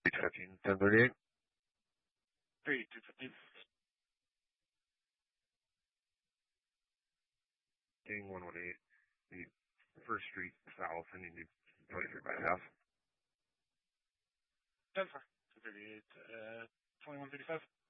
815, 1038. 215. King 118. The First Street South, and you need 23 by half. 10 for 238, 2155.